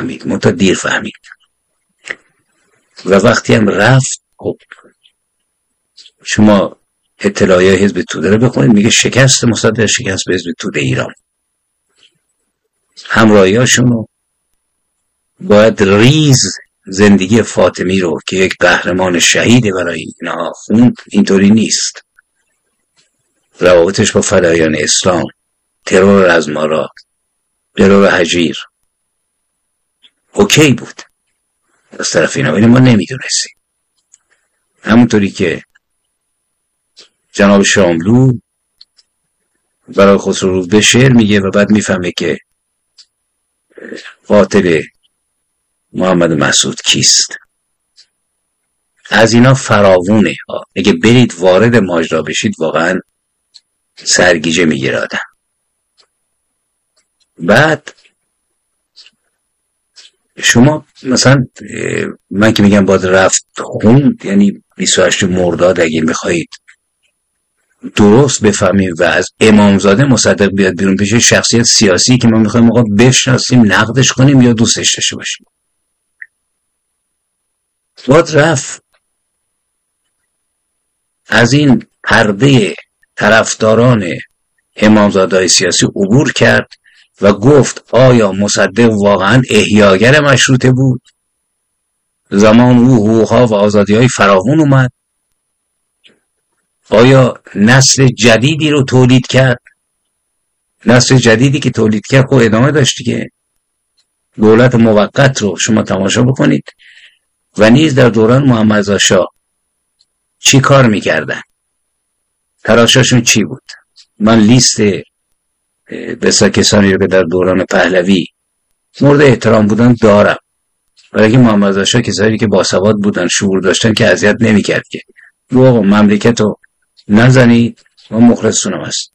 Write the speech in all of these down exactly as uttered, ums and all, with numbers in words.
فهمید، منتها دیر فهمید. و وقتی هم رفت، خب شما اطلاعیه حزب توده رو بخونید، میگه شکست مصدق شکست به حزب توده ایران. همراهیاشونو باید ریز زندگی فاطمی رو که یک قهرمان شهیده برای اینها خوند، اینطوری نیست. روابطش با فدایان اسلام، ترور از مارا، ترور هجیر اوکی بود از طرف اینا، ولی ما نمیدونستیم. همونطوری که جناب شاملو برای خسرو رودبه شعر میگه و بعد میفهمه که قاتل محمد مسعود کیست. از اینا فراوونه. اگه برید وارد ماجرا بشید واقعا سرگیجه میگیره آدم. بعد شما مثلا من که میگم باید رفت خوند، یعنی بیست و هشت مرداد اگه میخواهید درست بفهمیم و از امامزاده مصدق بیاد بیرون بشه شخصیت سیاسی که ما میخوایم آقا بشناسیم، نقدش کنیم یا دوستش داشته باشیم، باید رفت از این پرده طرفداران امامزاده‌های سیاسی عبور کرد و گفت آیا مصدق واقعا احیاگر مشروطه بود؟ زمان او حقوق‌ها و آزادی‌های فراوان اومد؟ آیا نسل جدیدی رو تولید کرد؟ نسل جدیدی که تولید کرد خب ادامه داشت دیگه. دولت موقت رو شما تماشا بکنید و نیز در دوران محمد رضا شاه چی کار میکردن، تلاششون چی بود. من لیست بسیار کسانی رو که در دوران پهلوی مورد احترام بودن دارم، برای که محمد رضا شاه کسانی که باسواد بودن، شعور داشتن، که اذیت نمیکرد که رو مملکت رو نزنید و مخلصونم هست.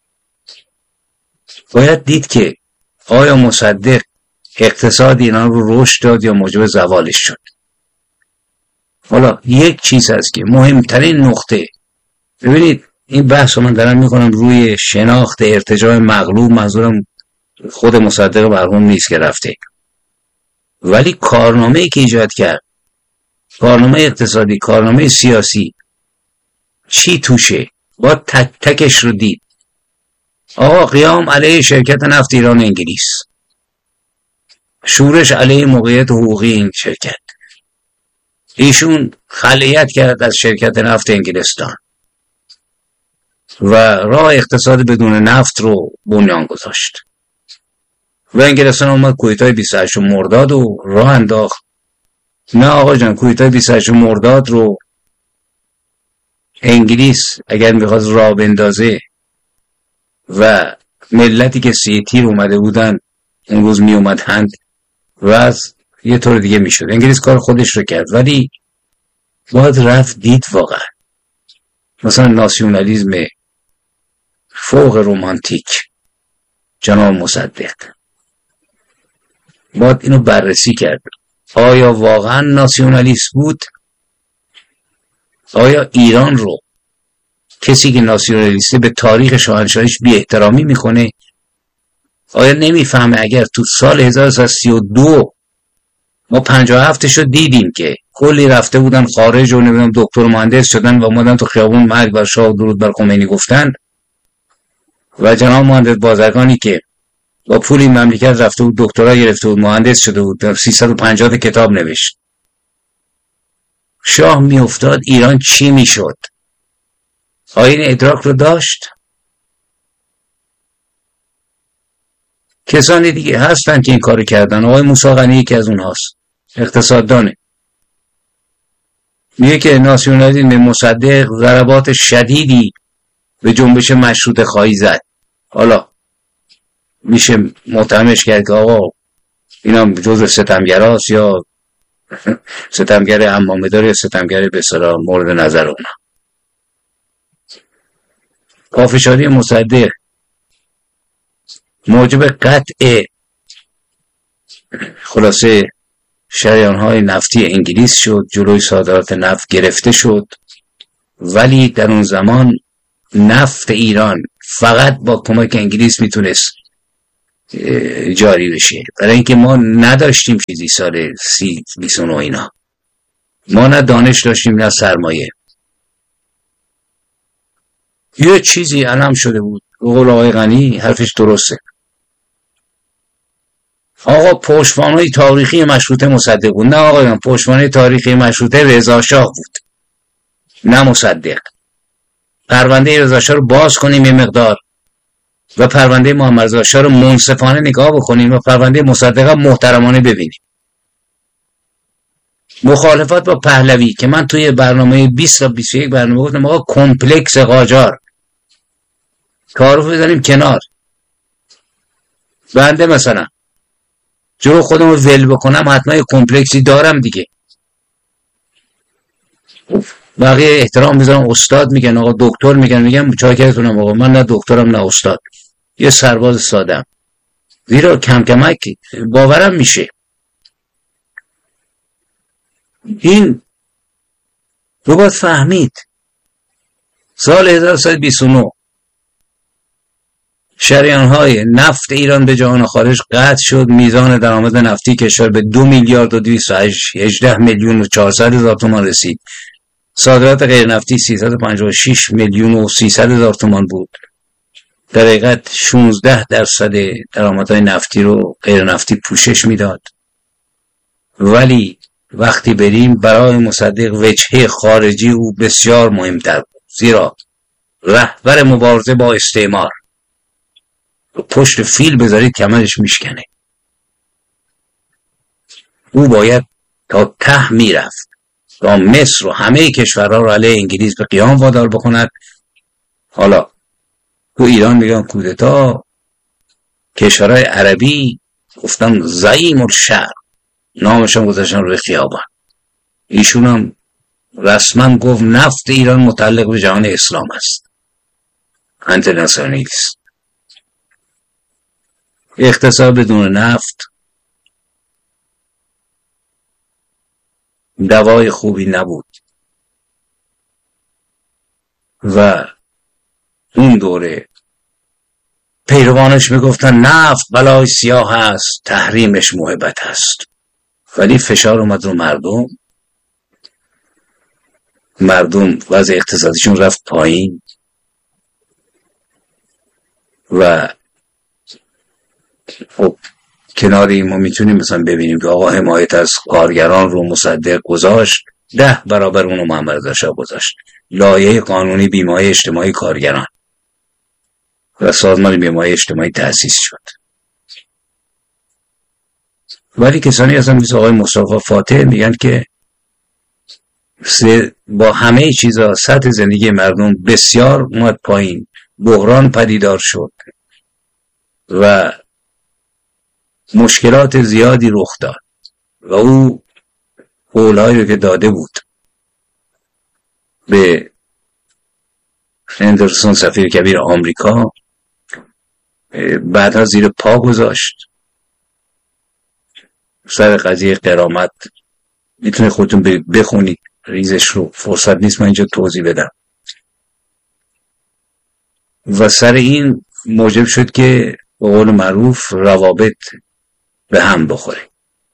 باید دید که آیا مصدق اقتصاد ایران رو رشد داد یا موجب زوالش شد. حالا یک چیز هست که مهمترین نقطه، ببینید این بحث رو من دارم میکنم روی شناخت ارتجاع مغلوب، منظورم خود مصدق مرحوم نیست که رفته، ولی کارنامه‌ای که ایجاد کرد، کارنامه اقتصادی، کارنامه سیاسی، چی توشه با تک تکش رو دید. آقا قیام علیه شرکت نفت ایران انگلیس، شورش علیه موقعیت حقوقی این شرکت، ایشون خلیت کرد از شرکت نفت انگلستان و راه اقتصاد بدون نفت رو بنیان گذاشت و انگلستان اومد کویتای بیست و هشت مرداد و راه انداخت. نه آقا جان، کویتای بیست و هشت مرداد رو انگلیس اگر میخواد راه بندازه و ملتی که سی تیر اومده بودن اون روز می اومدند و از یه طور دیگه میشد. انگلیس کار خودش رو کرد، ولی باید رفت دید واقعا مثلا ناسیونالیزم فوق رومانتیک جناب مصدق، باید اینو بررسی کرد. آیا واقعا ناسیونالیست بود؟ آیا ایران رو کسی که ناسیونالیسته به تاریخ شاهنشاهیش بی احترامی میکنه؟ آیا نمیفهمه اگر تو سال هزار و سیصد و سی و دو ما پنجاه و هفتش رو دیدیم که کلی رفته بودن خارج و نمیدونم دکتر و مهندس شدن و اومدن تو خیابون مرگ بر شاه و درود بر خمینی گفتن و جناب مهندس بازرگانی که با پول این مملکت رفته بود دکترا گرفته بود، مهندس شده بود، سیصد و پنجاه کتاب نوشت، شاه می افتاد ایران چی می شد؟ آیا این ادراک رو داشت؟ کسانی دیگه هستن که این کار کردن. آقای موسی غنی یکی از اونهاست، اقتصاددانه، میگه که ناسیونالیسم مصدق ضربات شدیدی به جنبش مشروطه خواهی زد. حالا میشه متهمش کرد که آقا اینا جزء ستمگراست یا ستمگر عمامه‌دار یا ستمگر به اصطلاح مورد نظر اونا. پافشاری مصدق موجب قطع خلاصه شریان‌های نفتی انگلیس شد، جلوی صادرات نفت گرفته شد، ولی در اون زمان نفت ایران فقط با کمک انگلیس میتونست جاری بشه، برای اینکه ما نداشتیم چیزی سال سی بیست و نه اینا، ما نه دانش داشتیم نه سرمایه. یه چیزی علم شده بود، قول آقای غنی حرفش درسته، آقا پشتوانه تاریخی مشروطه مصدق بود. نه آقایان، پشتوانه تاریخی مشروطه رضا شاه بود، نه مصدق. پرونده رضا شاه رو باز کنیم یه مقدار و پرونده محمد رضا شاه رو منصفانه نگاه بکنیم و پرونده مصدق محترمانه ببینیم. مخالفت با پهلوی که من توی برنامه بیست تا بیست و یک برنامه گفتم آقا کمپلکس قاجار تعارف بزنیم کنار. بنده مثلا جلو خودم رو ول بکنم حتما یه کمپلکسی دارم دیگه. بقیه احترام میذارم، استاد میگن، آقا دکتر میگن، میگم چاکرتونم آقا، من نه دکترم نه استاد، یه سرباز سادم. زیرا کم کمک باورم میشه این رو باید فهمید. سال هزار و سیصد و بیست و نه شریان‌های نفت ایران به جهان خارج قطع شد، میزان درآمد نفتی کشور به دو میلیارد و دویست و هجده میلیون و چهارصد هزار تومان رسید. صادرات غیر نفتی سیصد و پنجاه و شش میلیون و سیصد هزار تومان بود. در حقیقت شانزده درصد درآمدهای نفتی رو غیر نفتی پوشش میداد. ولی وقتی بریم برای مصدق وجهه خارجی او بسیار مهمتر بود، زیرا رهبر مبارزه با استعمار پشت فیل بذارید کمرش میشکنه. او باید تا ته میرفت تا مصر و همه کشورها رو علیه انگلیس به قیام وادار بکند. حالا تو ایران میگن کودتا، کشورهای عربی گفتن زعیم الشرق، نامشون گذاشتن روی خیابان. ایشون هم رسما گفت نفت ایران متعلق به جهان اسلام است، انترناسیونالیست. اقتصاد بدون نفت دوای خوبی نبود و اون دوره پیروانش میگفتن نفت بلای سیاه است، تحریمش محبت است. ولی فشار اومد رو مردم، مردم وضع اقتصادیشون رفت پایین و خب کناری ما میتونیم مثلا ببینیم که آقا حمایت از کارگران رو مصدق گذاشت، ده برابر اونو محمد رضا شاه گذاشت. لایحه قانونی بیمه اجتماعی کارگران و سازمان بیمه اجتماعی تأسیس شد. ولی کسانی هستن مثل آقای مصطفی فاتح میگن که با همه چیزا سطح زندگی مردم بسیار اومد پایین، بحران پدیدار شد و مشکلات زیادی رخ داد و او قولهایی رو که داده بود به اندرسون سفیر کبیر آمریکا بعدها زیر پا گذاشت. سر قضیه قرامت میتونه خودتون بخونید، ریزش رو فرصت نیست من اینجا توضیح بدم. و سر این موجب شد که به قول معروف روابط به هم بخوره.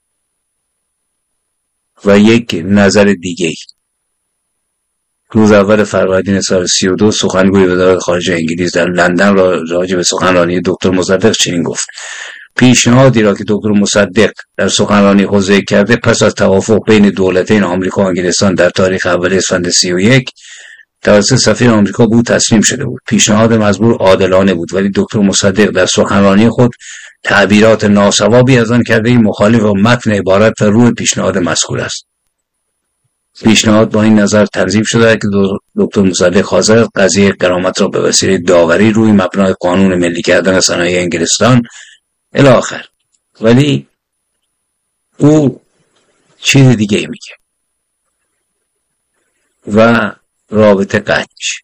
و یک نظر دیگه، روز اول فروردین سال سی و دو سخنگوی وزارت خارجه انگلیس در لندن راجع به سخنرانی دکتر مصدق چنین گفت: پیشنهادی را که دکتر مصدق در سخنرانی خود ذکر کرده پس از توافق بین دولتین آمریکا و انگلستان در تاریخ اول اسفند سی و یک توسط سفیر آمریکا بود تصمیم شده بود. پیشنهاد مزبور عادلانه بود، ولی دکتر مصدق در سخنرانی خود تعبیرات ناصوابی از آن کرده مخالف با متن عبارت و روح پیشنهاد مذکور است. پیشنهاد با این نظر تنظیم شده که دکتر مصدق حاضر قضیه غرامت را به وسیله داوری روی مبنای قانون ملی کردن صنایع انگلستان الی آخر. ولی او چیز دیگه میگه و رابطه قطع میشه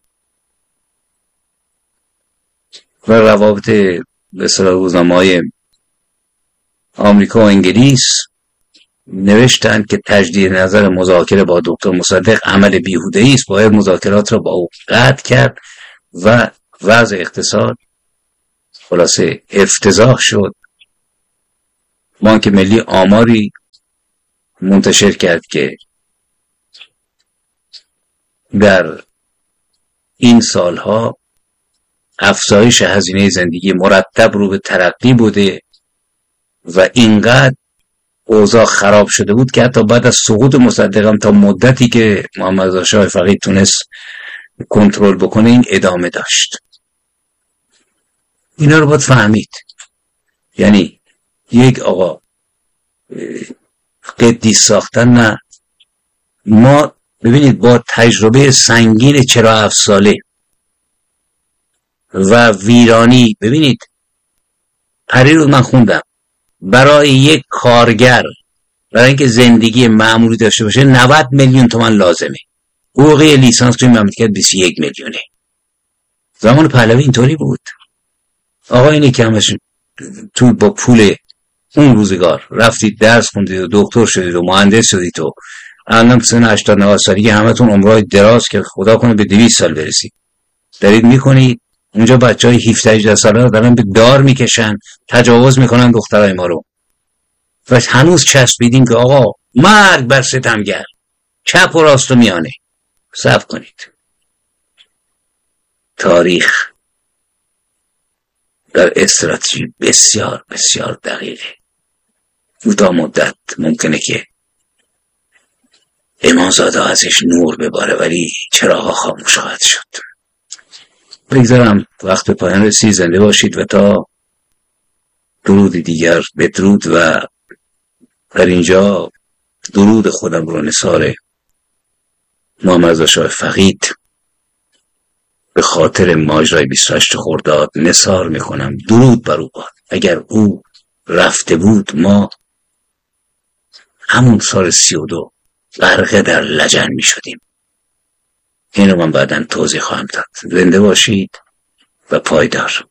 و روابط به اصطلاح روزنامه‌های آمریکا و انگلیس نوشتند که تجدید نظر مذاکره با دکتر مصدق عمل بیهوده‌ای است، باید مذاکرات را با او قطع کرد و وضع اقتصاد خلاصه افتضاح شد بانک ملی آماری منتشر کرد که در این سالها افزایش هزینه زندگی مرتب رو به ترقی بوده و اینقدر اوضاع خراب شده بود که حتی بعد از سقوط مصدق تا مدتی که محمد رضا شاه فقید تونست کنترل بکنه این ادامه داشت. اینا رو باید فهمید. یعنی یک آقا قدیس ساختن نه. ما ببینید با تجربه سنگین چرا هفت ساله و ویرانی، ببینید پری رو من خوندم برای یک کارگر برای اینکه زندگی معمولی داشته باشه نود میلیون تومان لازمه. حقوق لیسانس توی مملکت بیست و یک میلیونه. زمان پهلوی اینطوری بود. آقا اینه که همش تو با پول اون روزگار رفتید درس خوندید و دکتر شدید و مهندس شدید و الان سن هشتاد نود سالگی همتون عمرهای دراز که خدا کنه به دویست سال برسید دارید میکنید. اونجا بچهای هفده هجده ساله رو دارن به دار میکشن، تجاوز میکنن دخترای ما رو و هنوز چسبیدیم که آقا مرگ بر ستمگر، چپ و راست و میانه. صبر کنید. تاریخ در استراتژی بسیار بسیار دقیقه. کوتاه مدت ممکنه که امامزاده ازش نور بباره ولی چراغ خاموش خواهد شد. بگذارم وقت به پایان رسید. زنده باشید و تا درود دیگر بدرود. و در اینجا درود خودم رو نثار محمد رضا شاه فقید به خاطر ماجرای بیست و هشت خرداد نثار میکنم. درود بر او باد. اگر او رفته بود ما همون سال سی و دو غرقه در لجن می شدیم. اینو من بعداً توضیح خواهم داد. زنده باشید و پایدار.